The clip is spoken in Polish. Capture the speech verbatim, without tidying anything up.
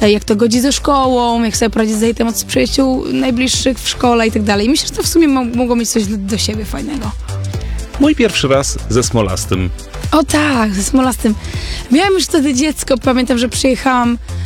e, jak to godzi ze szkołą, jak sobie poradzić z hejtem od przyjaciół najbliższych w szkole i tak dalej. Myślę, że to w sumie mo- mogło mieć coś do, do siebie fajnego. Mój pierwszy raz ze Smolastym. O tak, ze Smolastym. Miałam już wtedy dziecko, pamiętam, że przyjechałam